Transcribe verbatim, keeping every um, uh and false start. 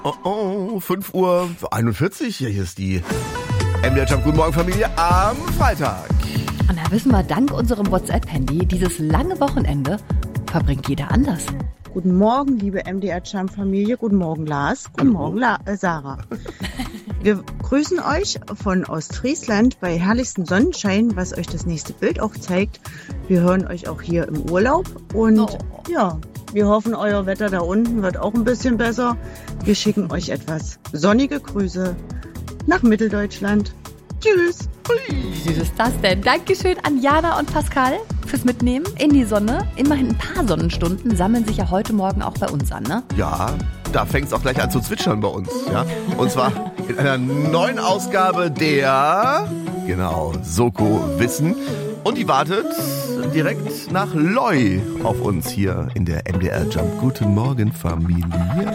Oh oh, fünf Uhr einundvierzig. Ja, hier ist die M D R Jump Guten Morgen Familie am Freitag. Und da wissen wir, dank unserem WhatsApp-Handy, dieses lange Wochenende verbringt jeder anders. Guten Morgen, liebe M D R Jump Familie. Guten Morgen, Lars. Guten Hallo. Morgen, La- äh, Sarah. Wir grüßen euch von Ostfriesland bei herrlichstem Sonnenschein, was euch das nächste Bild auch zeigt. Wir hören euch auch hier im Urlaub und Oh. ja, wir hoffen, euer Wetter da unten wird auch ein bisschen besser. Wir schicken euch etwas sonnige Grüße nach Mitteldeutschland. Tschüss. Wie süß ist das denn? Dankeschön an Jana und Pascal fürs Mitnehmen in die Sonne. Immerhin ein paar Sonnenstunden sammeln sich ja heute Morgen auch bei uns an, ne? Ja, da fängt es auch gleich an zu zwitschern bei uns. Ja? Und zwar in einer neuen Ausgabe der, genau, Soko Wissen. Und die wartet direkt nach Loi auf uns hier in der M D R Jump Guten Morgen Familie.